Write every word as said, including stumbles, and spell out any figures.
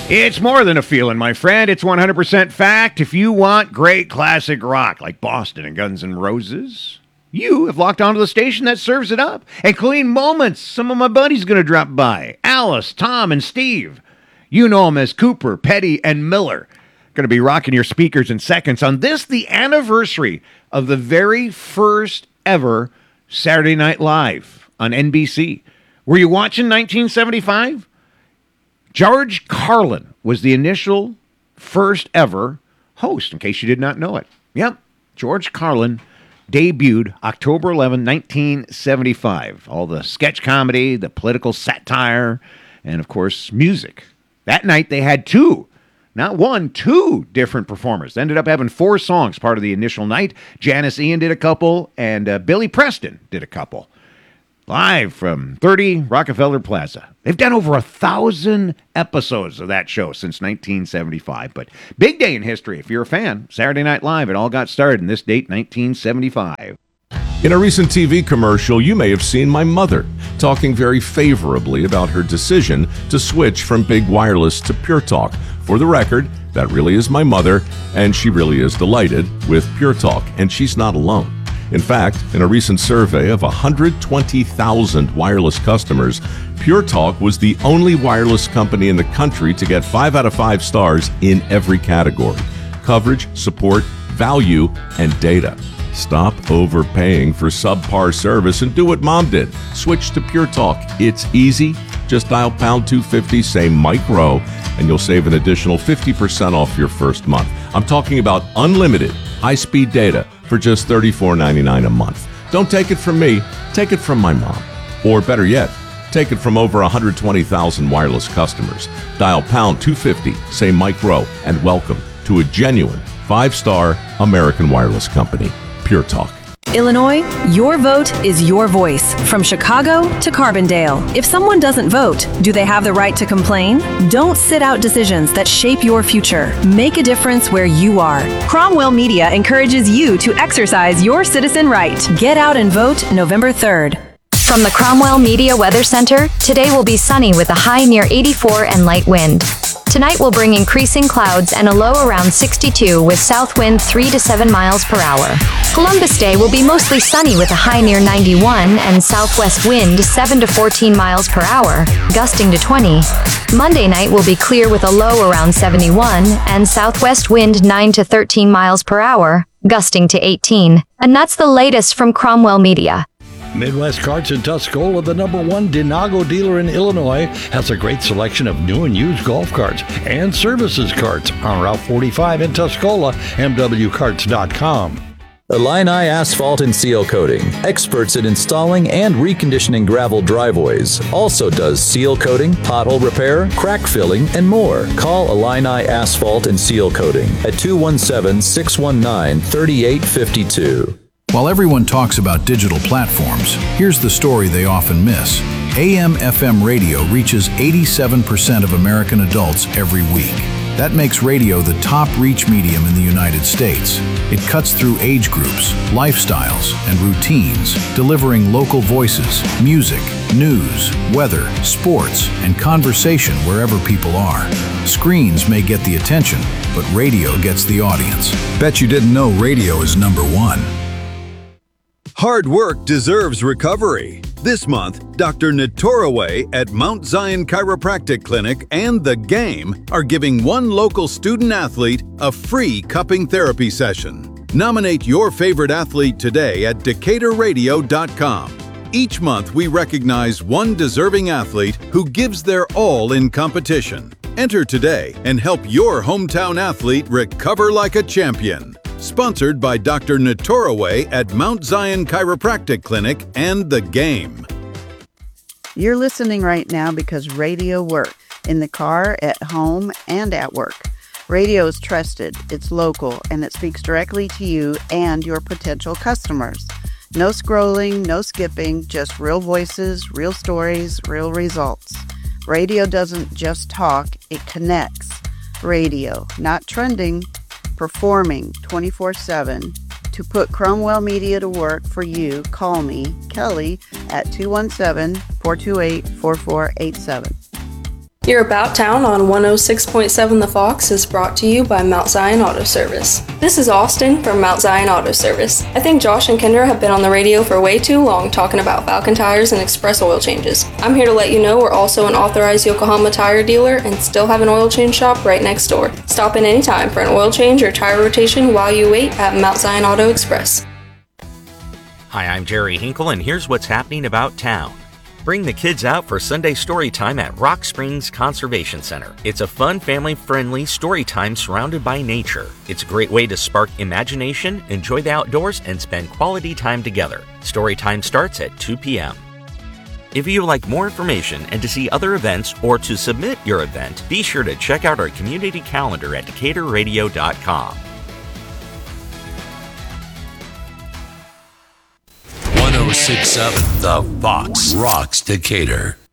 It's more than a feeling, my friend. It's one hundred percent fact. If you want great classic rock like Boston and Guns N' Roses, you have locked onto the station that serves it up. And Clean Moments, some of my buddies going to drop by. Alice, Tom, and Steve. You know them as Cooper, Petty, and Miller. Going to be rocking your speakers in seconds on this, the anniversary of the very first ever Saturday Night Live on N B C. Were you watching nineteen seventy-five? George Carlin was the initial first ever host, in case you did not know it. Yep, George Carlin debuted October eleventh, nineteen seventy-five. All the sketch comedy, the political satire, and of course, music. That night they had two, not one, two different performers. They ended up having four songs part of the initial night. Janice Ian did a couple, and uh, Billy Preston did a couple. Live from thirty Rockefeller Plaza. They've done over a thousand episodes of that show since nineteen seventy-five. But big day in history if you're a fan. Saturday Night Live, it all got started in this date, nineteen seventy-five. In a recent T V commercial, you may have seen my mother talking very favorably about her decision to switch from Big Wireless to Pure Talk. For the record, that really is my mother, and she really is delighted with Pure Talk, and she's not alone. In fact, in a recent survey of one hundred twenty thousand wireless customers, Pure Talk was the only wireless company in the country to get five out of five stars in every category: coverage, support, value, and data. Stop overpaying for subpar service and do what Mom did. Switch to Pure Talk. It's easy. Just dial pound two fifty, say Mike Rowe, and you'll save an additional fifty percent off your first month. I'm talking about unlimited high-speed data for just thirty-four ninety-nine a month. Don't take it from me, take it from my mom. Or better yet, take it from over one hundred twenty thousand wireless customers. Dial pound two fifty, say Mike Rowe, and welcome to a genuine five-star American wireless company, Pure Talk. Illinois, your vote is your voice. From Chicago to Carbondale. If someone doesn't vote, do they have the right to complain? Don't sit out decisions that shape your future. Make a difference where you are. Cromwell Media encourages you to exercise your citizen right. Get out and vote November third. From the Cromwell Media Weather Center, today will be sunny with a high near eighty-four and light wind. Tonight will bring increasing clouds and a low around sixty-two with south wind three to seven miles per hour. Columbus Day will be mostly sunny with a high near ninety-one and southwest wind seven to fourteen miles per hour, gusting to twenty. Monday night will be clear with a low around seventy-one and southwest wind nine to thirteen miles per hour, gusting to eighteen. And that's the latest from Cromwell Media. Midwest Carts in Tuscola, the number one Denago dealer in Illinois, has a great selection of new and used golf carts and services carts on Route forty-five in Tuscola, m w carts dot com. Illini Asphalt and Seal Coating, experts in installing and reconditioning gravel driveways. Also does seal coating, pothole repair, crack filling, and more. Call Illini Asphalt and Seal Coating at two one seven, six one nine, three eight five two. While everyone talks about digital platforms, here's the story they often miss. A M F M radio reaches eighty-seven percent of American adults every week. That makes radio the top reach medium in the United States. It cuts through age groups, lifestyles, and routines, delivering local voices, music, news, weather, sports, and conversation wherever people are. Screens may get the attention, but radio gets the audience. Bet you didn't know radio is number one. Hard work deserves recovery. This month, Doctor Natoraway at Mount Zion Chiropractic Clinic and The Game are giving one local student athlete a free cupping therapy session. Nominate your favorite athlete today at decatur radio dot com. Each month, we recognize one deserving athlete who gives their all in competition. Enter today and help your hometown athlete recover like a champion. Sponsored by Doctor Natoraway at Mount Zion Chiropractic Clinic and The Game. You're listening right now because radio works. In the car, at home, and at work. Radio is trusted, it's local, and it speaks directly to you and your potential customers. No scrolling, no skipping, just real voices, real stories, real results. Radio doesn't just talk, it connects. Radio, not trending, performing twenty-four seven. To put Cromwell Media to work for you, call me, Kelly, at two one seven, four two eight, four four eight seven. Your About Town on one oh six point seven The Fox is brought to you by Mount Zion Auto Service. This is Austin from Mount Zion Auto Service. I think Josh and Kendra have been on the radio for way too long talking about Falcon tires and express oil changes. I'm here to let you know we're also an authorized Yokohama tire dealer and still have an oil change shop right next door. Stop in anytime for an oil change or tire rotation while you wait at Mount Zion Auto Express. Hi, I'm Jerry Hinkle, and here's what's happening about town. Bring the kids out for Sunday story time at Rock Springs Conservation Center. It's a fun, family-friendly story time surrounded by nature. It's a great way to spark imagination, enjoy the outdoors, and spend quality time together. Story time starts at two p.m. If you would like more information and to see other events or to submit your event, be sure to check out our community calendar at decatur radio dot com. one oh six point seven The Fox rocks Decatur.